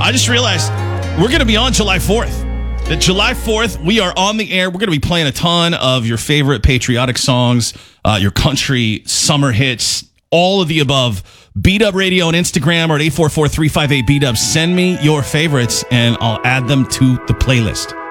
I just realized we're going to be on July 4th. That July 4th, we are on the air. We're going to be playing a ton of your favorite patriotic songs, your country, summer hits, all of the above. B-Dub Radio on Instagram or at 844-358-B-Dub. Send me your favorites, and I'll add them to the playlist.